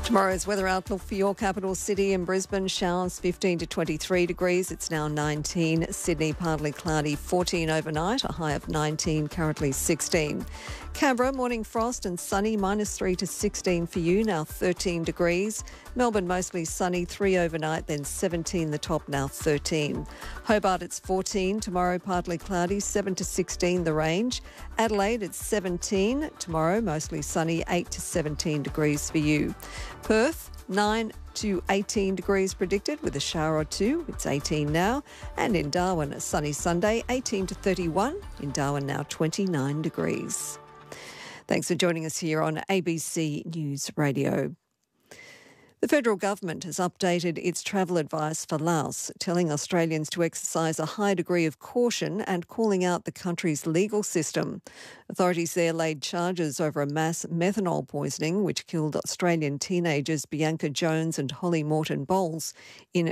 Tomorrow's weather outlook for your capital city in Brisbane, showers 15 to 23 degrees. It's now 19. Sydney, partly cloudy, 14 overnight, a high of 19, currently 16. Canberra, morning frost and sunny, -3 to 16 for you, now 13 degrees. Melbourne, mostly sunny, 3 overnight, then 17 the top, now 13. Hobart, it's 14. Tomorrow, partly cloudy, 7 to 16 the range. Adelaide, it's 17. Tomorrow, mostly sunny, 8 to 17 degrees for you. Perth, 9 to 18 degrees predicted with a shower or two. It's 18 now. And in Darwin, a sunny Sunday, 18 to 31. In Darwin now 29 degrees. Thanks for joining us here on ABC News Radio. The federal government has updated its travel advice for Laos, telling Australians to exercise a high degree of caution and calling out the country's legal system. Authorities there laid charges over a mass methanol poisoning which killed Australian teenagers Bianca Jones and Holly Morton Bowles in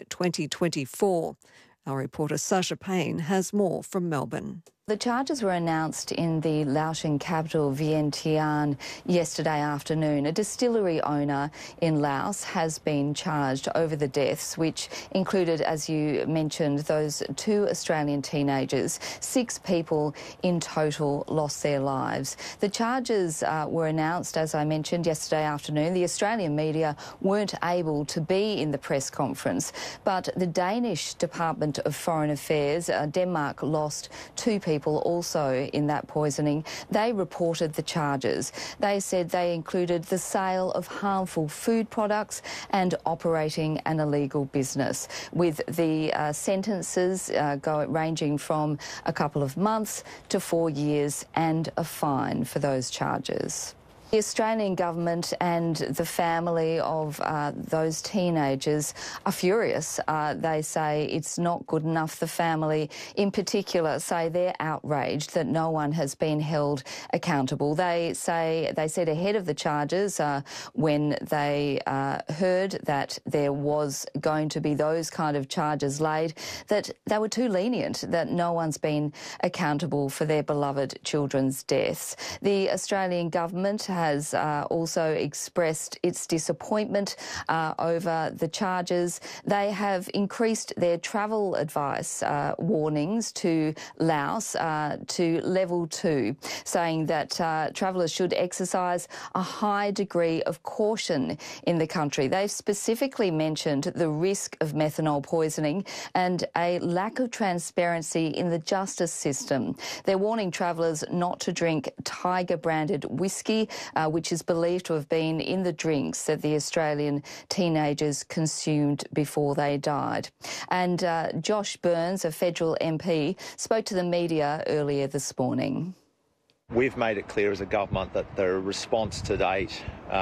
2024. Our reporter Sasha Payne has more from Melbourne. The charges were announced in the Laotian capital Vientiane yesterday afternoon. A distillery owner in Laos has been charged over the deaths, which included, as you mentioned, those 2 Australian teenagers. 6 people in total lost their lives. The charges were announced, as I mentioned, yesterday afternoon. The Australian media weren't able to be in the press conference, but the Danish Department of Foreign Affairs, Denmark, lost 2 people also in that poisoning. They reported the charges. They said they included the sale of harmful food products and operating an illegal business, with the sentences ranging from a couple of months to 4 years and a fine for those charges. The Australian government and the family of those teenagers are furious. They say it's not good enough. The family in particular say they're outraged that no one has been held accountable. They said ahead of the charges, when they heard that there was going to be those kind of charges laid, that they were too lenient, that no one's been accountable for their beloved children's deaths. The Australian government has also expressed its disappointment over the charges. They have increased their travel advice warnings to Laos to level 2, saying that travellers should exercise a high degree of caution in the country. They've specifically mentioned the risk of methanol poisoning and a lack of transparency in the justice system. They're warning travellers not to drink Tiger-branded whiskey, which is believed to have been in the drinks that the Australian teenagers consumed before they died. And Josh Burns, a federal MP, spoke to the media earlier this morning. We've made it clear as a government that the response to date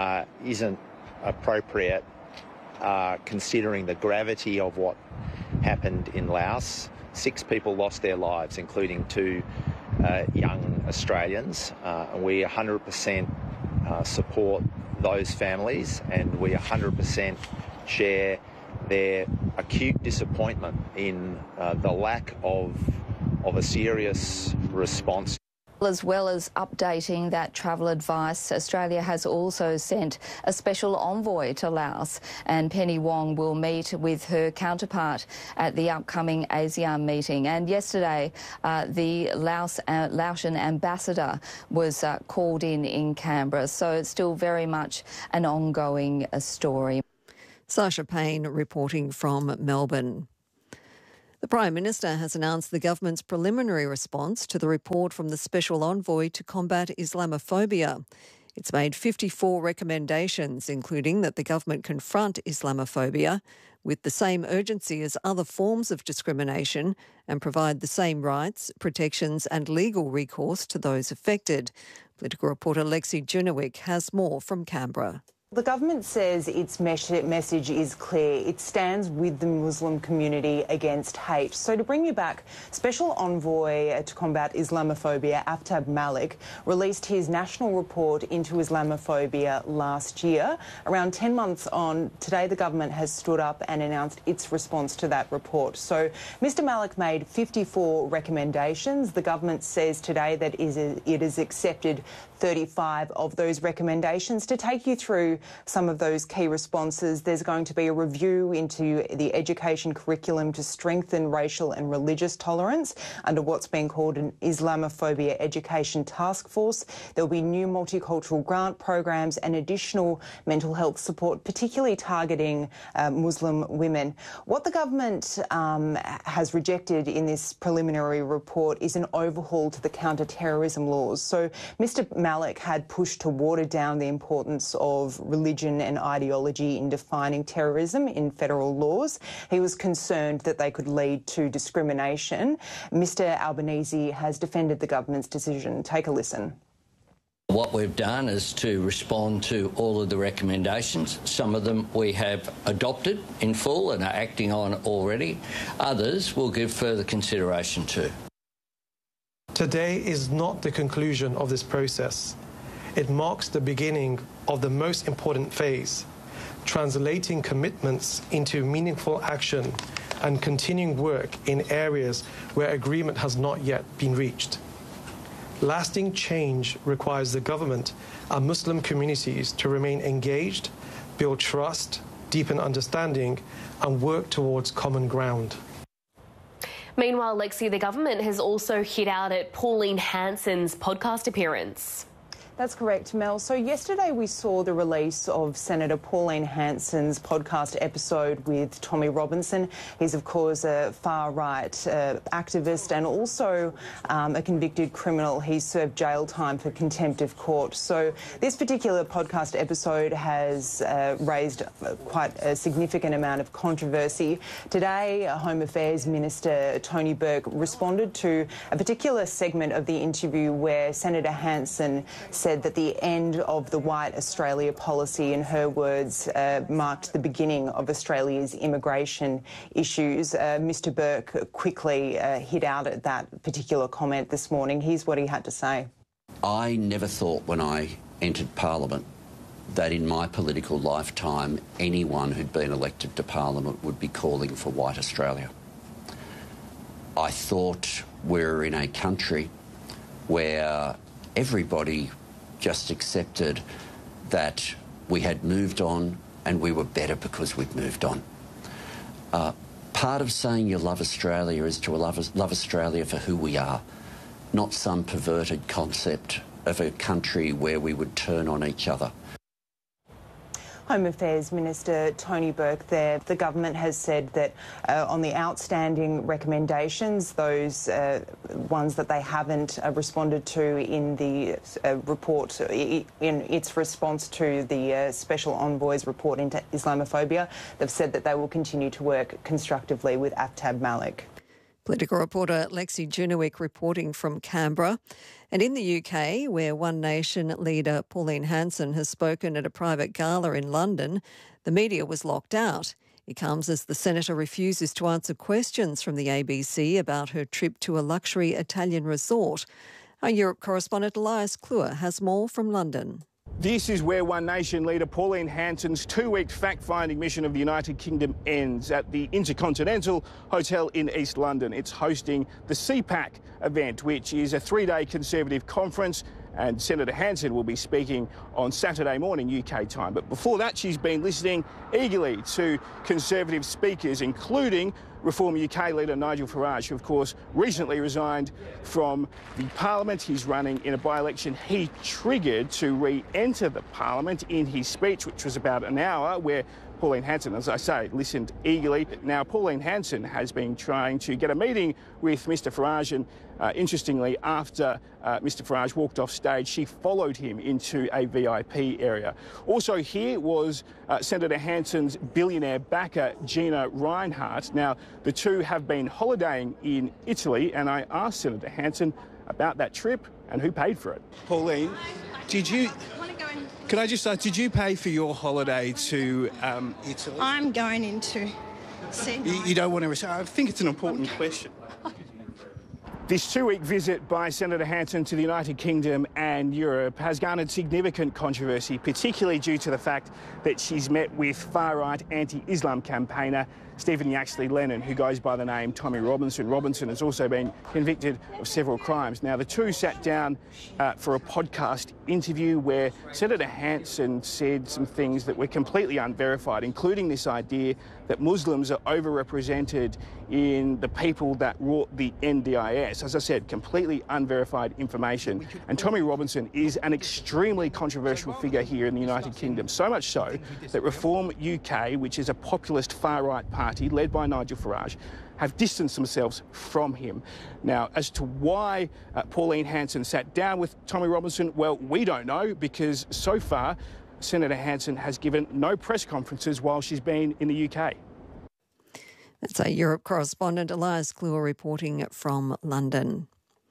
isn't appropriate, considering the gravity of what happened in Laos. 6 people lost their lives, including 2 young Australians. We 100% support those families, and we 100% share their acute disappointment in the lack of a serious response. As well as updating that travel advice, Australia has also sent a special envoy to Laos, and Penny Wong will meet with her counterpart at the upcoming ASEAN meeting. And yesterday, the Laotian ambassador was called in Canberra, so it's still very much an ongoing story. Sasha Payne reporting from Melbourne. The Prime Minister has announced the government's preliminary response to the report from the Special Envoy to combat Islamophobia. It's made 54 recommendations, including that the government confront Islamophobia with the same urgency as other forms of discrimination and provide the same rights, protections and legal recourse to those affected. Political reporter Lexi Junowick has more from Canberra. The government says its message is clear. It stands with the Muslim community against hate. So to bring you back, Special Envoy to combat Islamophobia, Aftab Malik, released his national report into Islamophobia last year. Around 10 months on, today the government has stood up and announced its response to that report. So Mr Malik made 54 recommendations. The government says today that it has accepted 35 of those recommendations. To take you through some of those key responses. There's going to be a review into the education curriculum to strengthen racial and religious tolerance under what's being called an Islamophobia Education Task Force. There'll be new multicultural grant programs and additional mental health support, particularly targeting Muslim women. What the government has rejected in this preliminary report is an overhaul to the counter-terrorism laws. So Mr Malik had pushed to water down the importance of religion and ideology in defining terrorism in federal laws. He was concerned that they could lead to discrimination. Mr Albanese has defended the government's decision. Take a listen. What we've done is to respond to all of the recommendations. Some of them we have adopted in full and are acting on already. Others we'll give further consideration to. Today is not the conclusion of this process. It marks the beginning of the most important phase, translating commitments into meaningful action and continuing work in areas where agreement has not yet been reached. Lasting change requires the government and Muslim communities to remain engaged, build trust, deepen understanding, and work towards common ground. Meanwhile, Lexi, the government has also hit out at Pauline Hanson's podcast appearance. That's correct, Mel. So yesterday we saw the release of Senator Pauline Hanson's podcast episode with Tommy Robinson. He's, of course, a far-right activist and also a convicted criminal. He's served jail time for contempt of court. So this particular podcast episode has raised quite a significant amount of controversy. Today, Home Affairs Minister Tony Burke responded to a particular segment of the interview where Senator Hanson said that the end of the White Australia policy, in her words, marked the beginning of Australia's immigration issues. Mr Burke quickly hit out at that particular comment this morning. Here's what he had to say. I never thought when I entered Parliament that in my political lifetime anyone who'd been elected to Parliament would be calling for White Australia. I thought we're in a country where everybody just accepted that we had moved on and we were better because we'd moved on. Part of saying you love Australia is to love Australia for who we are, not some perverted concept of a country where we would turn on each other. Home Affairs Minister Tony Burke there. The government has said that on the outstanding recommendations, those ones that they haven't responded to in the report, in its response to the Special Envoy's report into Islamophobia, they've said that they will continue to work constructively with Aftab Malik. Political reporter Lexi Junowick reporting from Canberra. And in the UK, where One Nation leader Pauline Hanson has spoken at a private gala in London, the media was locked out. It comes as the senator refuses to answer questions from the ABC about her trip to a luxury Italian resort. Our Europe correspondent Elias Kluwer has more from London. This is where One Nation leader Pauline Hanson's two-week fact-finding mission of the United Kingdom ends at the Intercontinental Hotel in East London. It's hosting the CPAC event, which is a three-day Conservative conference, and Senator Hanson will be speaking on Saturday morning UK time. But before that, she's been listening eagerly to Conservative speakers, including Reform UK leader Nigel Farage, who of course recently resigned from the Parliament. He's running in a by-election he triggered to re-enter the Parliament. In his speech, which was about an hour, where Pauline Hanson, as I say, listened eagerly. Now, Pauline Hanson has been trying to get a meeting with Mr Farage, and interestingly, after Mr Farage walked off stage, she followed him into a VIP area. Also here was Senator Hanson's billionaire backer, Gina Rinehart. Now, the two have been holidaying in Italy, and I asked Senator Hanson about that trip and who paid for it. Pauline, could I just ask, did you pay for your holiday to Italy? I'm going into... You don't want to... I think it's an important question. This 2-week visit by Senator Hanson to the United Kingdom and Europe has garnered significant controversy, particularly due to the fact that she's met with far-right anti-Islam campaigner Stephen Yaxley Lennon, who goes by the name Tommy Robinson. Robinson has also been convicted of several crimes. Now, the two sat down for a podcast interview where Senator Hanson said some things that were completely unverified, including this idea that Muslims are overrepresented in the people that wrought the NDIS. As I said, completely unverified information. And Tommy Robinson is an extremely controversial figure here in the United Kingdom, so much so that Reform UK, which is a populist far-right party led by Nigel Farage, have distanced themselves from him. Now, as to why Pauline Hanson sat down with Tommy Robinson, well, we don't know, because so far Senator Hanson has given no press conferences while she's been in the UK. That's our Europe correspondent Elias Kluwer reporting from London.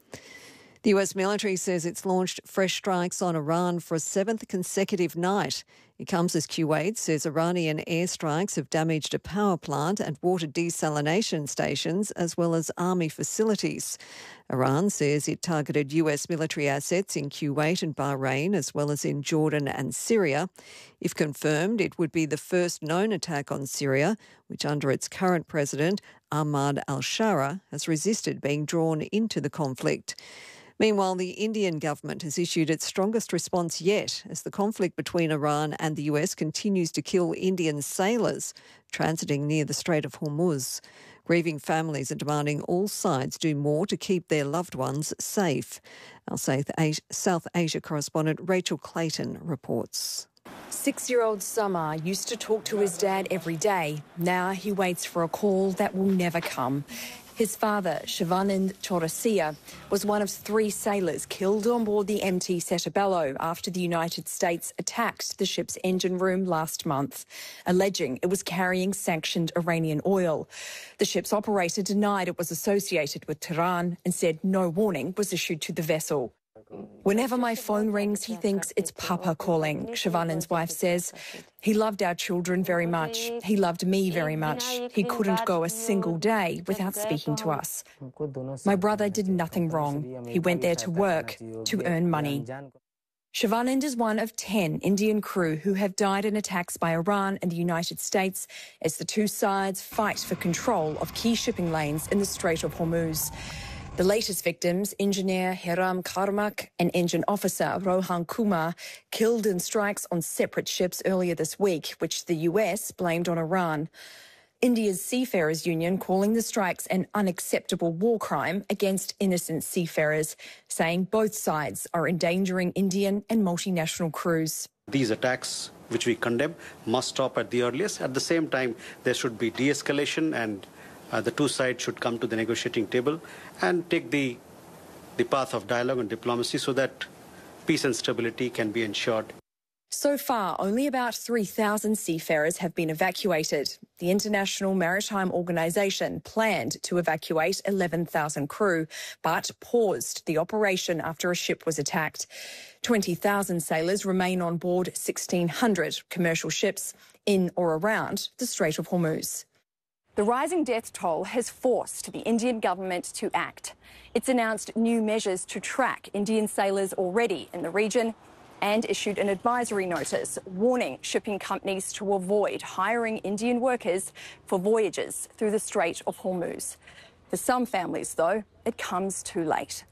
The US military says it's launched fresh strikes on Iran for a 7th consecutive night. It comes as Kuwait says Iranian airstrikes have damaged a power plant and water desalination stations, as well as army facilities. Iran says it targeted US military assets in Kuwait and Bahrain, as well as in Jordan and Syria. If confirmed, it would be the first known attack on Syria, which under its current president, Ahmad al-Shara, has resisted being drawn into the conflict. Meanwhile, the Indian government has issued its strongest response yet as the conflict between Iran and the US continues to kill Indian sailors transiting near the Strait of Hormuz. Grieving families are demanding all sides do more to keep their loved ones safe. Our South Asia correspondent Rachel Clayton reports. 6-year-old Samar used to talk to his dad every day. Now he waits for a call that will never come. His father, Shivanand Chaurasia, was one of 3 sailors killed on board the MT Setabelo after the United States attacked the ship's engine room last month, alleging it was carrying sanctioned Iranian oil. The ship's operator denied it was associated with Tehran and said no warning was issued to the vessel. Whenever my phone rings, he thinks it's Papa calling, Shivanand's wife says. He loved our children very much. He loved me very much. He couldn't go a single day without speaking to us. My brother did nothing wrong. He went there to work, to earn money. Shivanand is one of 10 Indian crew who have died in attacks by Iran and the United States as the two sides fight for control of key shipping lanes in the Strait of Hormuz. The latest victims, engineer Hiram Karmak and engine officer Rohan Kumar, killed in strikes on separate ships earlier this week, which the US blamed on Iran. India's Seafarers Union calling the strikes an unacceptable war crime against innocent seafarers, saying both sides are endangering Indian and multinational crews. These attacks, which we condemn, must stop at the earliest. At the same time, there should be de-escalation and the two sides should come to the negotiating table and take the path of dialogue and diplomacy so that peace and stability can be ensured. So far, only about 3,000 seafarers have been evacuated. The International Maritime Organization planned to evacuate 11,000 crew, but paused the operation after a ship was attacked. 20,000 sailors remain on board 1,600 commercial ships in or around the Strait of Hormuz. The rising death toll has forced the Indian government to act. It's announced new measures to track Indian sailors already in the region and issued an advisory notice warning shipping companies to avoid hiring Indian workers for voyages through the Strait of Hormuz. For some families, though, it comes too late.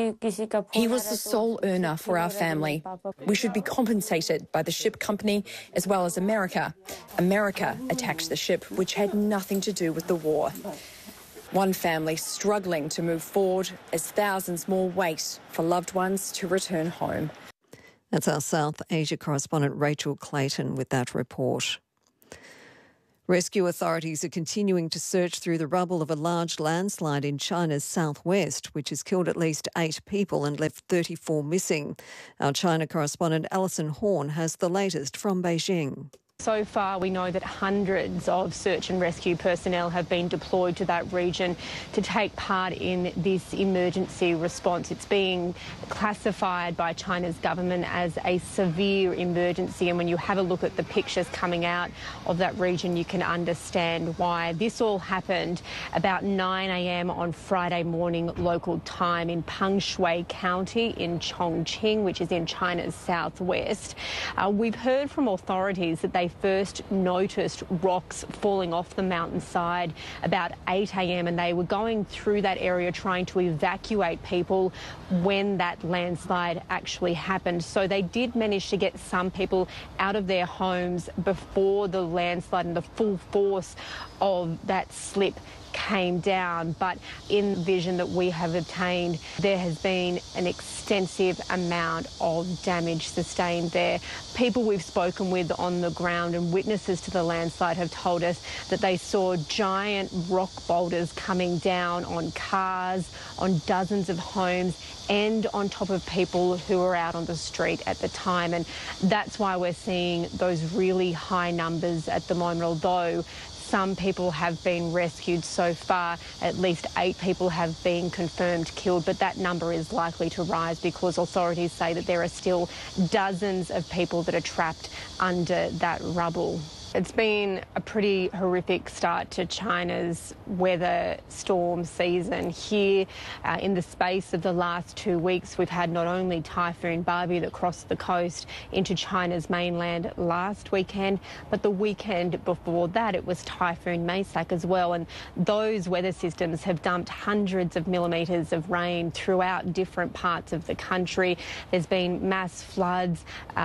He was the sole earner for our family. We should be compensated by the ship company as well as America. America attacked the ship, which had nothing to do with the war. One family struggling to move forward as thousands more wait for loved ones to return home. That's our South Asia correspondent Rachel Clayton with that report. Rescue authorities are continuing to search through the rubble of a large landslide in China's southwest, which has killed at least 8 people and left 34 missing. Our China correspondent Alison Horn has the latest from Beijing. So far, we know that hundreds of search and rescue personnel have been deployed to that region to take part in this emergency response. It's being classified by China's government as a severe emergency, and when you have a look at the pictures coming out of that region, you can understand why. This all happened about 9 a.m. on Friday morning local time in Pengshui County in Chongqing, which is in China's southwest. We've heard from authorities that they first noticed rocks falling off the mountainside about 8 a.m. and they were going through that area trying to evacuate people when that landslide actually happened. So they did manage to get some people out of their homes before the landslide and the full force of that slip came down. But in vision that we have obtained, there has been an extensive amount of damage sustained there. People we've spoken with on the ground and witnesses to the landslide have told us that they saw giant rock boulders coming down on cars, on dozens of homes, and on top of people who were out on the street at the time. And that's why we're seeing those really high numbers at the moment, although some people have been rescued so far. At least 8 people have been confirmed killed, but that number is likely to rise because authorities say that there are still dozens of people that are trapped under that rubble. It's been a pretty horrific start to China's weather storm season. Here, in the space of the last 2 weeks, we've had not only Typhoon Barbie that crossed the coast into China's mainland last weekend, but the weekend before that it was Typhoon Maysak as well. And those weather systems have dumped hundreds of millimetres of rain throughout different parts of the country. There's been mass floods.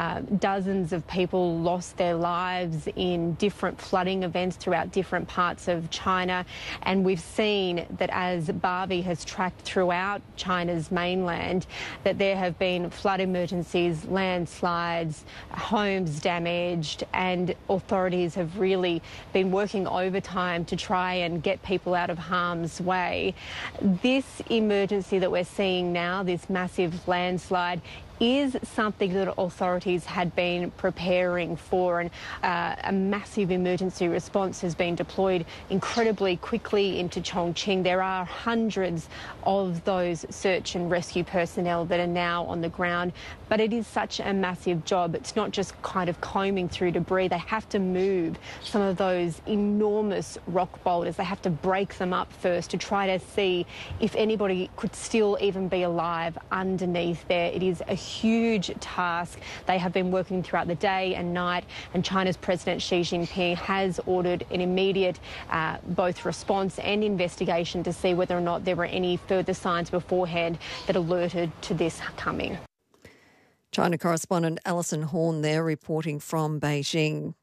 Dozens of people lost their lives in different flooding events throughout different parts of China. And we've seen that as Barbie has tracked throughout China's mainland, that there have been flood emergencies, landslides, homes damaged, and authorities have really been working overtime to try and get people out of harm's way. This emergency that we're seeing now, this massive landslide, is something that authorities had been preparing for, and a massive emergency response has been deployed incredibly quickly into Chongqing. There are hundreds of those search and rescue personnel that are now on the ground, but it is such a massive job. It's not just kind of combing through debris. They have to move some of those enormous rock boulders. They have to break them up first to try to see if anybody could still even be alive underneath there. It is a huge task. They have been working throughout the day and night, and China's President Xi Jinping has ordered an immediate both response and investigation to see whether or not there were any further signs beforehand that alerted to this coming. China correspondent Alison Horn there reporting from Beijing.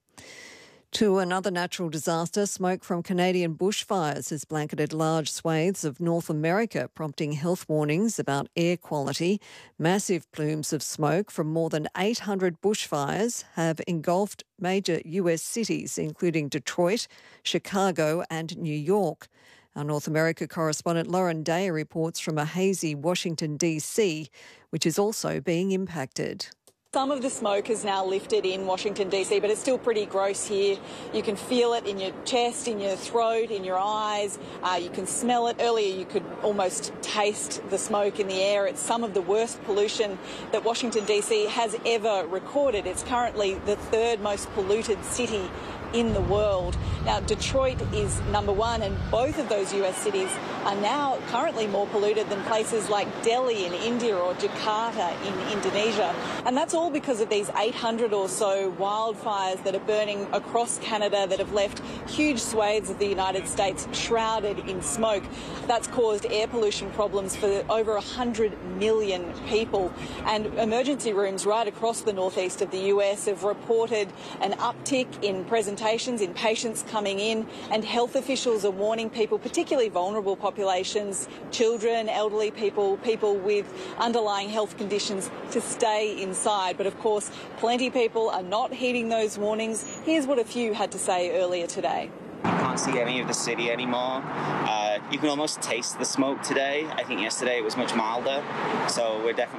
To another natural disaster, smoke from Canadian bushfires has blanketed large swathes of North America, prompting health warnings about air quality. Massive plumes of smoke from more than 800 bushfires have engulfed major US cities, including Detroit, Chicago and New York. Our North America correspondent Lauren Day reports from a hazy Washington, D.C., which is also being impacted. Some of the smoke has now lifted in Washington, D.C., but it's still pretty gross here. You can feel it in your chest, in your throat, in your eyes. You can smell it. Earlier, you could almost taste the smoke in the air. It's some of the worst pollution that Washington, D.C. has ever recorded. It's currently the 3rd most polluted city in the world. Now, Detroit is number 1, and both of those US cities are now currently more polluted than places like Delhi in India or Jakarta in Indonesia. And that's all because of these 800 or so wildfires that are burning across Canada that have left huge swathes of the United States shrouded in smoke. That's caused air pollution problems for over 100 million people. And emergency rooms right across the northeast of the US have reported an uptick in presentations, in patients coming in, and health officials are warning people, particularly vulnerable populations, children, elderly people, people with underlying health conditions, to stay inside. But of course, plenty of people are not heeding those warnings. Here's what a few had to say earlier today. You can't see any of the city anymore. You can almost taste the smoke today. I think yesterday it was much milder, so we're definitely